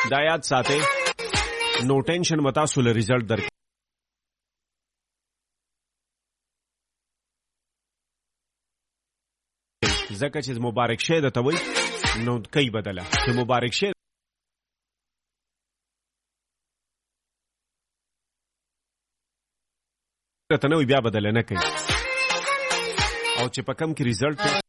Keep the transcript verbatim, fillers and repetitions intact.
دا یاد ساتئ نو ټینشن وتا سول ریزلټ در زکه چې مبارک شه د توي نو کوي بدله چې مبارک شه ته نو بیا بدله نه کوي او چې په کم کې ریزلټ